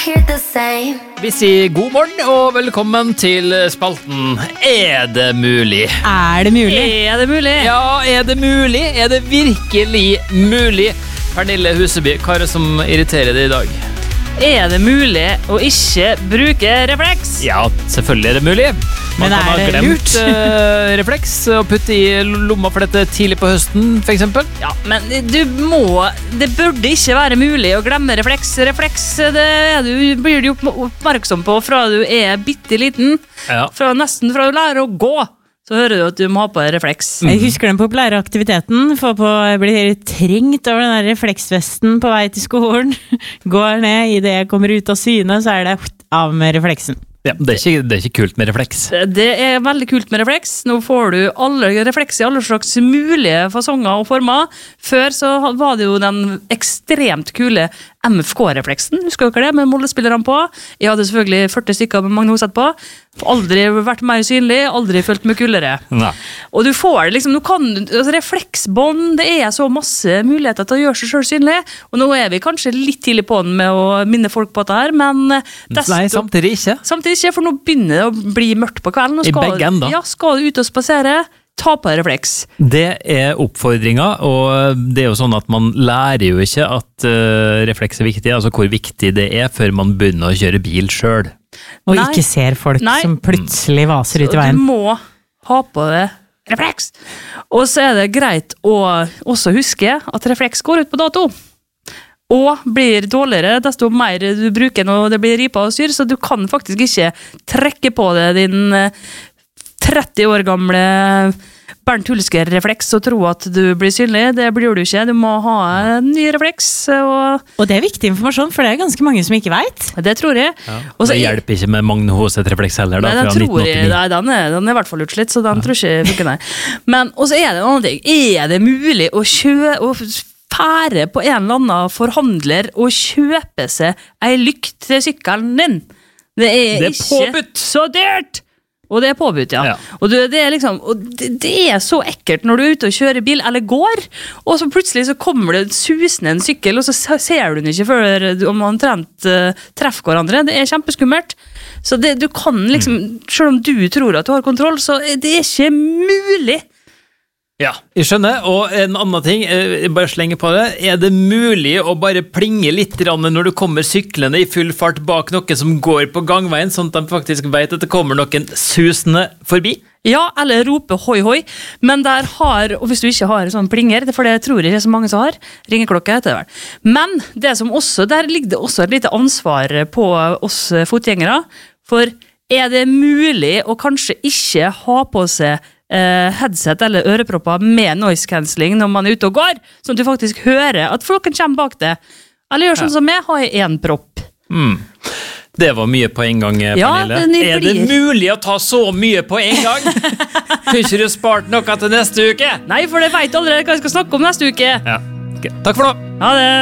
hear the same. Vi sier god morgen og velkommen til spalten Er det mulig? Er det mulig? Er det mulig? Ja, er det mulig? Er det virkelig mulig? Pernille Huseby, hva er det som irriterer deg i dag? Er det mulig å ikke bruke refleks? Ja, selvfølgelig er det mulig. Man Men kan ha er det glemt refleks og putte i lomma for dette tidlig på høsten, for eksempel. Ja, men det burde ikke være mulig å glemme refleks. Refleks, blir du oppmerksom på fra du er bitte liten, Ja. nesten fra du lærer å gå, så hører du at du må ha på refleks. Jeg husker den populære aktiviteten. Jeg blir trengt over den der refleksvesten på vei til skolen. Går ned, i det jeg kommer ut av syne, så er det av med refleksen. Ja, det er ikke kult med refleks. Det er veldig kult med refleks. Nå får du alle refleks i alle slags mulige fasonger og former. Før så var det jo den ekstremt kule MFK-refleksen. Husker dere det, med mollespillerne på? Jeg hadde selvfølgelig 40 stykker med Magne Hoseth på. Aldri vært mer synlig, aldri følt meg kulere. Nei. Og du får det liksom, refleksbånd, det er så masse muligheter til å gjøre seg selv synlig. Og nå er vi kanskje litt tidlig på den med å minne folk på dette her, men Nei, samtidig ikke. Samtidig ikke, for nå begynner det å bli mørkt på kvelden. I begge ender. Ja, skal du ut og spasere, ta på deg refleks. Det er oppfordringa, og det er jo sånn at man lærer jo ikke at refleks er viktig, altså hvor viktig det er før man begynner å kjøre bil selv. Og Nei. ikke ser folk Nei. som plutselig vaser ut i Du veien. må ha på deg refleks. Og så er det greit å også huske at refleks går ut på dato. Og blir dårligere desto mer du bruker når det blir ripa og syr, så du kan faktisk ikke trekke på deg din 30 år gamle Bernt Hulsker-refleks og tro at du blir synlig. Det blir du ikke. Du må ha en ny refleks. Og det er viktig informasjon, for det er ganske mange som ikke vet. Det tror jeg. Ja. Og så Det hjelper ikke med Magne Hoseth-refleks heller, da, Nei, den fra tror jeg, 1989. nei, den er i hvert fall utslitt, så den tror jeg ikke funker, nei. Men, og så er det en annen ting. Er det mulig å fære på en eller annen forhandler og kjøpe seg ei lykt til sykkelen din? Det er ikke påbudt. så dyrt! Og det er påbudt, ja. Ja. Og det er liksom, det er så ekkelt når du er ute og kjører bil, eller går, og så plutselig så kommer det susende en sykkel, og så ser du den ikke før om man treffer hverandre. Det er kjempeskummelt. Så du kan liksom, selv om du tror at du har kontroll, så det er ikke mulig. Ja, jeg skjønner, og en annen ting, jeg bare slenger på det, er det mulig å bare plinge litt når du kommer syklende i full fart bak noe som går på gangveien, sånn at de faktisk vet at det kommer noen susende forbi? Ja, eller rope hoi hoi, men og hvis du ikke har sånn plinger, for det tror jeg ikke så mange som har, ringeklokke heter det vel. Men det som også, der ligger det også et lite ansvar på oss fotgjengere, for er det mulig å kanskje ikke ha på seg headset eller ørepropper med noise cancelling når man er ute og går, sånn at du faktisk hører at flokken kommer bak deg. Eller gjør sånn som jeg, har en propp. Det var mye på en gang, Ja, Pernille. Er det mulig å ta så mye på en gang? Kunne ikke du spart noe til neste uke? Nei, for jeg vet allerede hva jeg skal snakke om neste uke. Ja. Ok. Takk for nå. Ha det!